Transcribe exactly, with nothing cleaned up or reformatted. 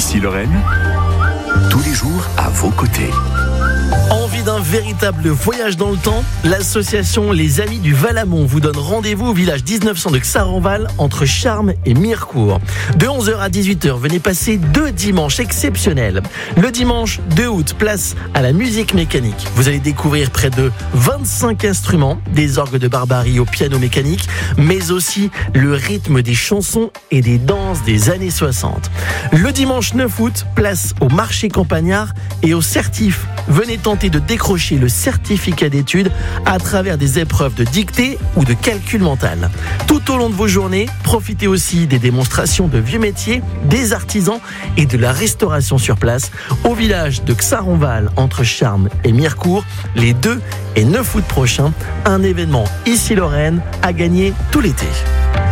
Ici Lorraine, tous les jours à vos côtés. Envie d'un véritable voyage dans le temps? L'association Les Amis du Valamont vous donne rendez-vous au village dix-neuf cents de Xaranval, entre Charmes et Mirecourt. De onze heures à dix-huit heures, venez passer deux dimanches exceptionnels. Le dimanche deux août, place à la musique mécanique. Vous allez découvrir près de vingt-cinq instruments, des orgues de Barbarie au piano mécanique, mais aussi le rythme des chansons et des danses des années soixante. Le dimanche neuf août, place au marché campagnard et au certif. Venez tenter de décrocher le certificat d'études à travers des épreuves de dictée ou de calcul mental. Tout au long de vos journées, profitez aussi des démonstrations de vieux métiers, des artisans et de la restauration sur place au village de Xaranval, entre Charmes et Mirecourt, les deux et neuf août prochains. Un événement ici Lorraine à gagner tout l'été.